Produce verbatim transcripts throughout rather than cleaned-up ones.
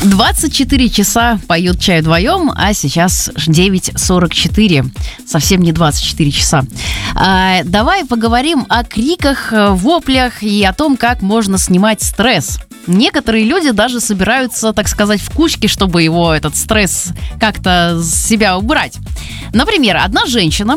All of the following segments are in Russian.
двадцать четыре часа поют чай вдвоем, а сейчас девять сорок четыре. Совсем не двадцать четыре часа. А, давай поговорим о криках, воплях и о том, как можно снимать стресс. Некоторые люди даже собираются, так сказать, в кучки, чтобы его, этот стресс, как-то с себя убрать. Например, одна женщина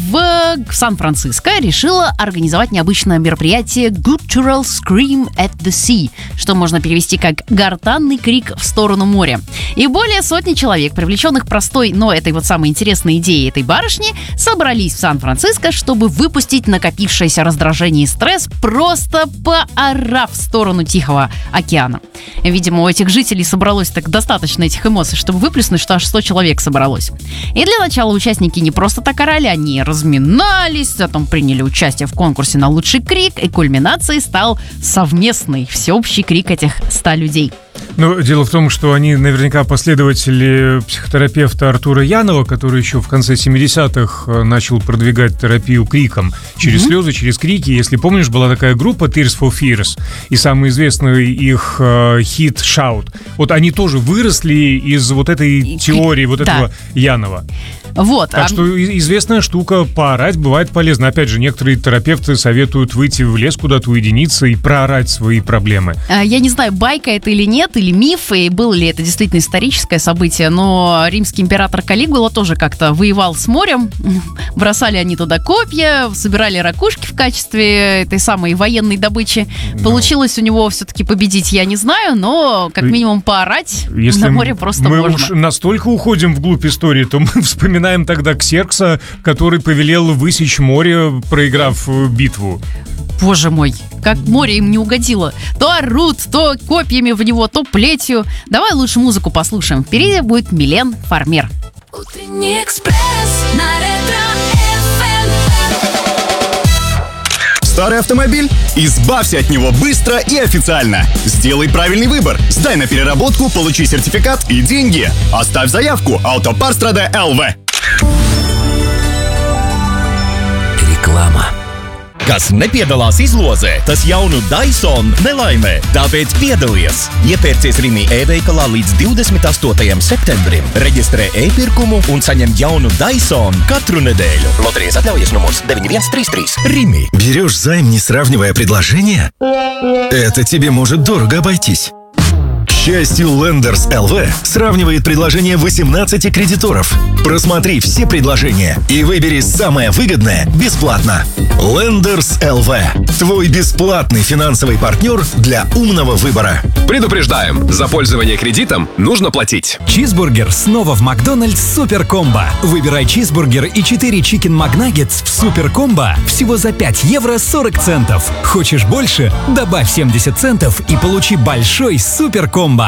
в Сан-Франциско решила организовать необычное мероприятие Guttural Scream at the Sea, что можно перевести как «гортанный крик в сторону моря». И более сотни человек, привлеченных простой, но этой вот самой интересной идеей этой барышни, собрались в Сан-Франциско, чтобы выпустить накопившееся раздражение и стресс, просто поорав в сторону Тихого океана. Видимо, у этих жителей собралось так достаточно этих эмоций, чтобы выплеснуть, что аж сто человек собралось. И для начала участники не просто так орали, они разминались, потом приняли участие в конкурсе на лучший крик, и кульминацией стал совместный всеобщий крик этих ста людей. Ну, дело в том, что они наверняка последователи психотерапевта Артура Янова, который еще в конце семидесятых начал продвигать терапию криком. Через mm-hmm. слезы, через крики. Если помнишь, была такая группа Tears for Fears, и самый известный их э, хит «Shout». Вот они тоже выросли из вот этой и, теории, вот да. этого Янова. Вот. Так а... что известная штука, поорать бывает полезно. Опять же, некоторые терапевты советуют выйти в лес куда-то, уединиться и проорать свои проблемы. Я не знаю, байка это или нет, или миф, и было ли это действительно историческое событие, но римский император Калигула тоже как-то воевал с морем. Бросали они туда копья, собирали ракушки в качестве этой самой военной добычи. Но... Получилось у него все-таки победить, я не знаю, но как минимум поорать Если на море просто мы можно. Уж настолько уходим вглубь истории, то мы вспоминаем тогда Ксеркса, который повелел высечь море, проиграв битву. Боже мой, как море им не угодило. То орут, то копьями в него, то плетью. Давай лучше музыку послушаем. Впереди будет Милен Фармер. Утренний экспресс на Ретро-эф эм. Старый автомобиль? Избавься от него быстро и официально. Сделай правильный выбор. Сдай на переработку, получи сертификат и деньги. Оставь заявку. Autoparstrada эл ви. Reklāma. Kas nepiedalās izlozē, tas jaunu Dyson nelaimē. Tāpēc piedalies! Iepērcies Rimi e-veikalā līdz divdesmit astotajam septembrim. Reģistrē e-pirkumu un saņem jaunu Dyson katru nedēļu. Loterijas atļaujas numurs девять один три три. Rimi. Берешь займ, не сравнивая предложения? Это тебе может дорого обойтись. К счастью, Lenders эл ви сравнивает предложения восемнадцати кредиторов. Просмотри все предложения и выбери самое выгодное бесплатно. Lenders эл ви. Твой бесплатный финансовый партнер для умного выбора. Предупреждаем, за пользование кредитом нужно платить. Чизбургер снова в Макдональдс Супер Комбо. Выбирай чизбургер и четыре чикен макнаггетс в Супер Комбо всего за пять евро сорок центов. Хочешь больше? Добавь семьдесят центов и получи большой Супер Комбо.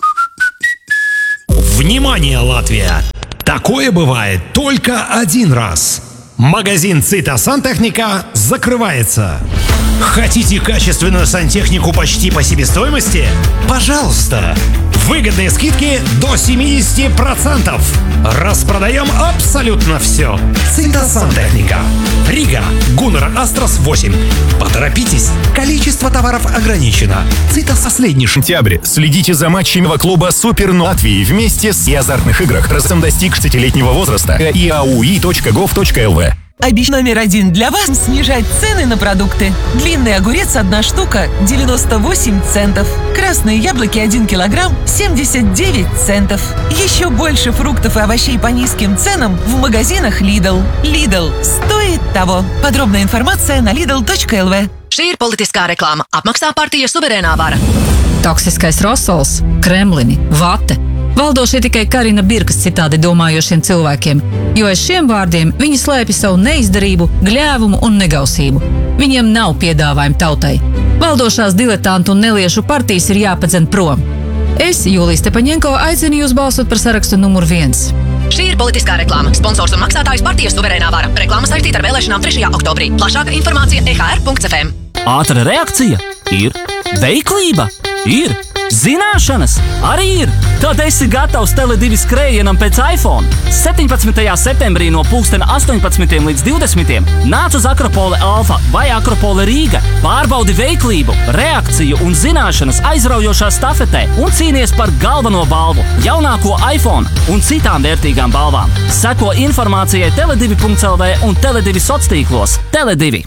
Внимание, Латвия! Такое бывает только один раз. Магазин Цита Сантехника закрывается. Хотите качественную сантехнику почти по себестоимости? Пожалуйста! Выгодные скидки до семьдесят процентов. Распродаем абсолютно все. Цита Сантехника. Рига, Гуннер Астрас восемь. Поторопитесь, количество товаров ограничено. Цита последний сентябрь. Следите за матчами клуба Супер Латвии вместе с и азартных играх. Разом достиг шестилетнего возраста. и а у и точка гов точка эл ви. Обещ номер один для вас – снижать цены на продукты. Длинный огурец одна штука – девяносто восемь центов. Красные яблоки один килограмм – семьдесят девять центов. Еще больше фруктов и овощей по низким ценам в магазинах Lidl. Lidl стоит того. Подробная информация на lidl точка эл ви. Šī ir politiskā reklāma. Apmaksā partija suverēnā vara. Toksiskais rosols, kremlini, vate. Valdošie tikai Karina Birkas citādi domājošiem cilvēkiem, jo aiz šiem vārdiem viņi slēpj savu neizdarību, gļēvumu un negausību. Viņiem nav piedāvājumu tautai. Valdošās diletantu un neliešu partijas ir jāpadzen prom. Es, Jūlija Stepaņenko, aicinu jūs balsot par sarakstu numur viens. Šī ir politiskā reklāma. Sponsors un maksātājs partijas suverēnā vara. Reklāma saistīta ar vēlēšanām trešajā oktobrī. Plašāka informācija e h r punkts f m. Ātra reakcija ir veiklība, ir Zināšanas arī ir! Tad esi gatavs Tele divi skrējienam pēc iPhone. septiņpadsmitajā septembrī no pulksten astoņpadsmitiem līdz divdesmitiem nāc uz Akropole Alfa vai Akropole Rīga. Pārbaudi veiklību, reakciju un zināšanas aizraujošā stafetē un cīnies par galveno balvu – jaunāko iPhone un citām vērtīgām balvām. Seko informācijai tele divi punkts el vē un Tele divi soc tīklos. Tele divi.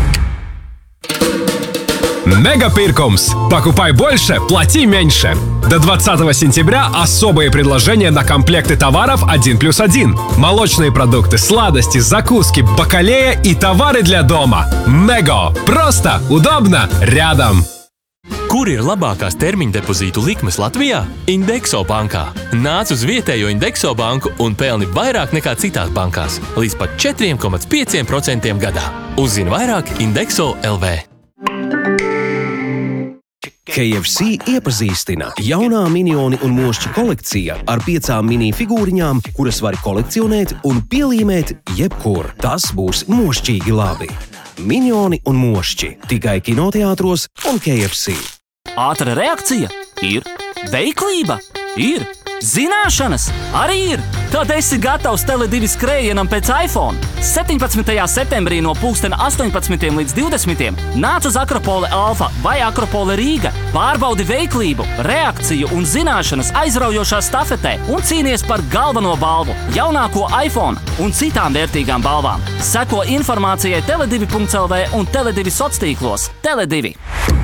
Мегапиркомс. Покупай больше, плати меньше. До двадцатого сентября особые предложения на комплекты товаров один плюс один. Молочные продукты, сладости, закуски, бакалея и товары для дома. Мего. Просто, удобно, рядом. Kur ir labākās termiņa depozītu likmes Latvijā? Indexo bankā. Nāc uz vietējo Indexo banku un pelni vairāk nekā citās bankās. Līdz pat četri komats pieci procenti gadā. Uzzini vairāk Indexo punkt el vē. K F C iepazīstina jaunā minioni un mošķi kolekcija ar piecām mini figūriņām, kuras var kolekcionēt un pielīmēt jebkur. Tas būs mošķīgi labi. Minioni un mošķi tikai kinoteātros un K F C. Ātra reakcija ir, veiklība ir, zināšanas arī ir. Tad esi gatavs Tele divi skrējienam pēc iPhone. septiņpadsmitajā septembrī no pulksten astoņpadsmitiem līdz divdesmitiem nāc uz Akropole Alfa vai Akropole Rīga. Pārbaudi veiklību, reakciju un zināšanas aizraujošā stafetē un cīnies par galveno balvu – jaunāko iPhone un citām vērtīgām balvām. Seko informācijai tele divi punkts el vē un Tele divi soc tīklos. Tele divi.